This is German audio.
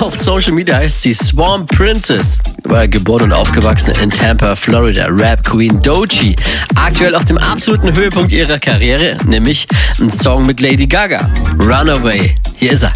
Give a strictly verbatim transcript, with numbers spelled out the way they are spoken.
Auf Social Media heißt sie Swamp Princess. War geboren und aufgewachsen in Tampa, Florida. Rap Queen Doechii. Aktuell auf dem absoluten Höhepunkt ihrer Karriere, nämlich ein Song mit Lady Gaga. Runaway. Hier ist er.